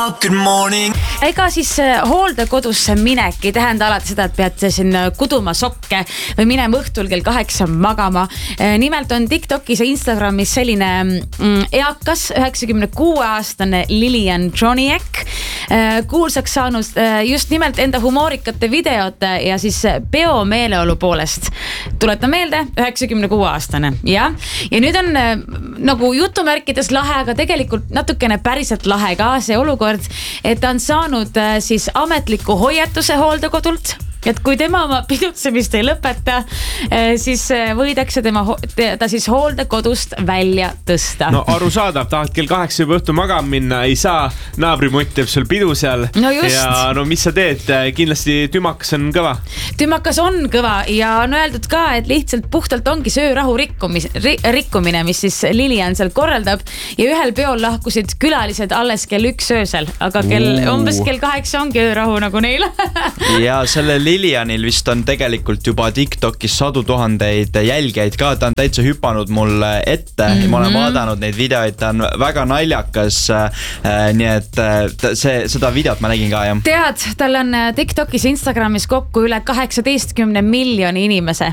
good morning. Ega siis hooldekodusse minek ei tähenda alati seda, et peate siin kuduma sokke või minema õhtul kell 8 magama. Nimelt on TikTokis ja Instagramis selline eakas 96-aastane Lilian Joniek kuulsaks saanud just nimelt enda humoorikate videote ja siis peo meeleolu poolest. Tuletan meelde, 96-aastane. Ja nüüd on nagu jutumärkides lahe, aga tegelikult natukene päriselt lahe ka see olukord, et ta on saanud siis ametliku hoiatuse hooldekodult. Et kui tema oma pidutsemist ei lõpeta, siis võidakse ta siis hooldekodust välja tõsta. No arusaadav, tahad kell 8 juba õhtu magama minna, ei saa, naabrimutt teeb sul pidu seal. No just. Ja no mis sa teed, kindlasti tümakas on kõva. Tümakas on kõva ja on öeldud ka, et lihtsalt puhtalt ongi söörahu rikkumine, mis siis Lilian seal korraldab ja ühel peol lahkusid külalised alles kell 1 öösel, aga umbes kell 8 ongi öörahu nagu neil. Ja selle Lilianil vist on tegelikult juba TikTokis 100 000 jälgijaid ka, ta on täitsa hüpanud mulle ette ja ma olen vaadanud neid videoid, ta on väga naljakas, nii et seda videot ma nägin ka, jah. Tead, tal on TikTokis ja Instagramis kokku üle 18 miljoni inimese.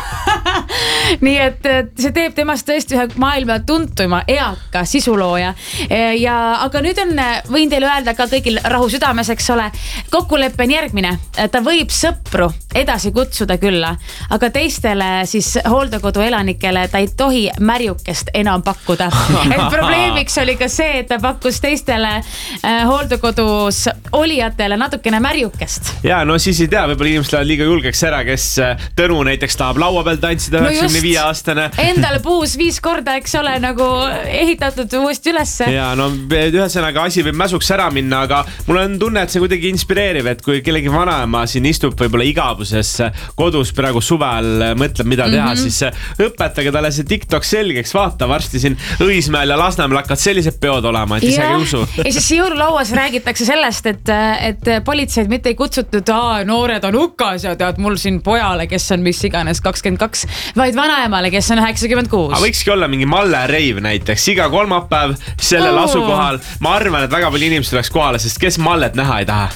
Nii et see teeb temast tõesti ühe maailma tuntuma eaka sisulooja. Aga nüüd võin teile öelda ka kõigil rahu südames, eks ole, kokkulepe on järgmine. Ta võib sõpru edasi kutsuda külla, aga teistele siis hooldekodu elanikele ta ei tohi märjukest enam pakkuda. Et probleemiks oli ka see, et ta pakkus teistele hooldekodus olijatele natukene märjukest. Ja no siis ei tea, võib-olla inimesed lähevad liiga julgeks ära, kes Tõnu näiteks tahab laua peal tantsida 95-aastane. Endale puus 5 korda, eks ole, nagu ehitatud uuesti ülesse. Ja no ühesõnaga asi võib mäsuks ära minna, aga mul on tunne, et see kuidagi inspireeriv, et kui kellegi vanaema siin istub võib-olla igabuses kodus praegu suvel mõtleb, mida teha, siis õpetage talle see TikTok selgeks, vaata varsti siin Õismäel ja Lasnamäel hakkavad sellised peod olema, et isegi ei usu. Ja siis jõululauas räägitakse sellest, et politseid mitte ei kutsutud, noored on hukkas ja tead mul siin pojale, kes on mis iganes 22, vaid vanaemale, kes on 96. Aga võikski olla mingi Malle reiv näiteks, iga kolmapäev sellel asukohal. Ma arvan, et väga palju inimesed oleks kohale, sest kes Mallet näha ei taha.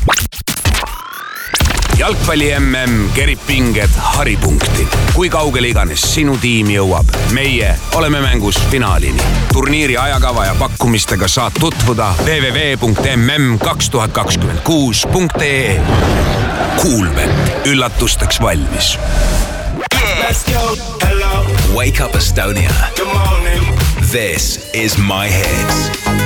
Jalgpalli MM kerib pinged haripunkti. Kui kaugele iganes sinu tiim jõuab, meie oleme mängus finaalini. Turniiri ajakava ja pakkumistega saad tutvuda www.mm2026.ee. Coolbet, üllatusteks valmis. Let's go. Hello. Wake up Estonia. Good morning. This is my hits.